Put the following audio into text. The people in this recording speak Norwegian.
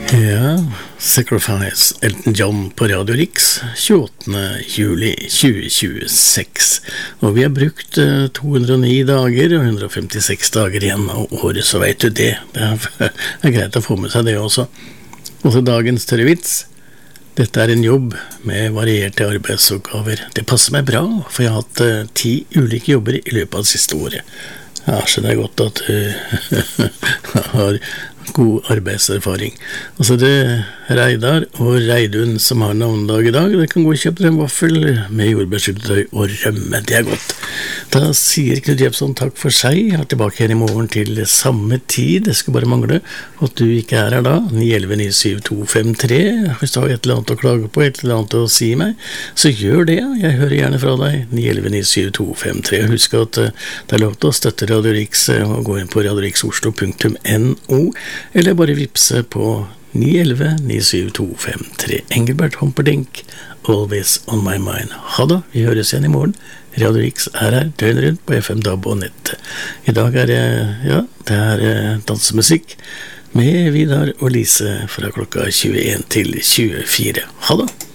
Ja, Sacrifice, Elton John på Radio Rix, 28. juli 2026. Og vi har brukt 209 dager og 156 dager igjen av året, så vet du det. Det er greit å få med seg det også. Og så dagens tørre vits. Dette er en jobb med varierte arbeidsoppgaver. Det passer meg bra, for jeg har hatt 10 ulike jobber i løpet av det siste året. Ja, så det er godt at du har god arbeidserfaring. Og så det Reidar og Reidun som har navnedag i dag. Det kan gå og kjøpe en vaffel med jordbærsyltetøy og rømme. Det er godt. Da sier Knut Jepson takk for seg. Jeg er tilbake her i morgen til samme tid. Det skal bare mangle at du ikke er her da. 911-97253. Hvis du har et eller annet å klage på, et eller annet å si meg, så gjør det. Jeg hører gjerne fra deg. 911-97253. Husk at det er lov til å støtte Radio Rix og gå inn på radiorixoslo.no eller bare vipse på 911-97253. Engelbert Humperdinck, Always on my mind. Ha da, vi høres igjen i morgen. Radio Rix er her, døgnet rundt på FM, DAB og nett. I dag er det dansemusikk med Vidar og Lise fra klokka 21 til 24. Ha da!